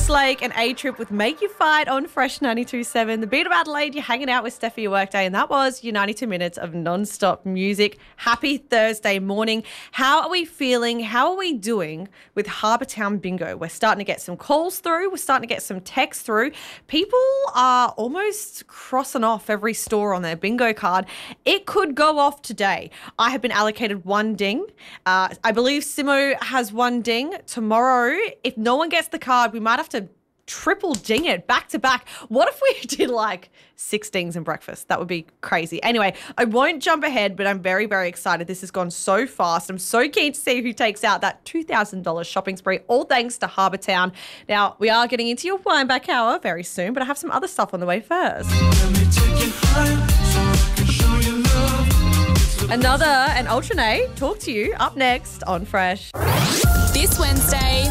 Westlake and A-Trip with Make You Fight on Fresh 92.7. The Beat of Adelaide, you're hanging out with Steph for your workday, and that was your 92 minutes of non-stop music. Happy Thursday morning. How are we feeling? How are we doing with Harbour Town Bingo? We're starting to get some calls through. We're starting to get some texts through. People are almost crossing off every store on their bingo card. It could go off today. I have been allocated one ding. I believe Simo has one ding. Tomorrow, if no one gets the card, we might have to triple ding it back to back. What if we did like 6 dings and breakfast? That would be crazy. Anyway, I won't jump ahead, but I'm very, very excited. This has gone so fast. I'm so keen to see who takes out that $2,000 shopping spree, all thanks to Harbour Town. Now, we are getting into your wine back hour very soon, but I have some other stuff on the way first. Another and Ultra Nate talk to you up next on Fresh. This Wednesday,